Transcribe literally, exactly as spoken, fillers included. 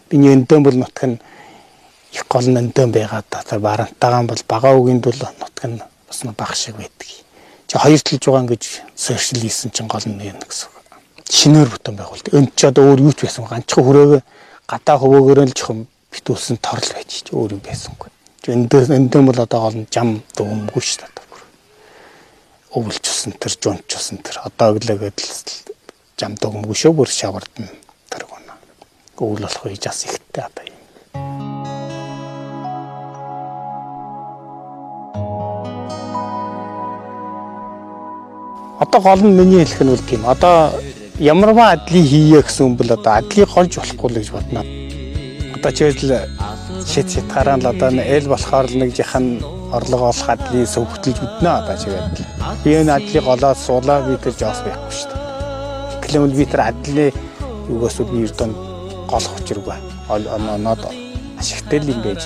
Биний өндөөн бол нутг нь их гол нь өндөөн байгаа да. Тэр барантайгаан бол бага үгэнд бол нутг нь бас баг шиг байдаг. Чи хоёр талж байгаа ингэж сошиал хийсэн чинь гол нь юм гэсэн. Шинээр бүтэн байгуул. Энд ч одоо өөр юу ч байсан ганцхан хүрээгээ гадаа хөвөөгөөр л жоохон битүүлсэн торл байж чи өөр юм байсангүй. Өндөөн өндөөн бол одоо гол нь жам дөөмгүй шүү дээ. Өвлж усан тэр жунч усан тэр одоо өглөөгээд жам дөөмгүй шүү бүр шавард нь тэр гоноо. Өвл болох үе жас ихтэй одоо юм. Одоо гол нь миний хэлэх нь үл тийм. Одоо ямарваа адлыг хийе гэсэн бол одоо адлыг голж болохгүй л гэж бодно. Одоо чийл шид шидхараа л одоо эл болохоор л нэг жихан орлого олох адлыг сөвхтэлж үднэ одоо чигээд. Би энэ адлыг голоод суулаа би тэр жоос байхгүй шүү дээ. Километр адлыг юугаас би эрдэн голох учиргүй. Оноод ашигтай л юм байж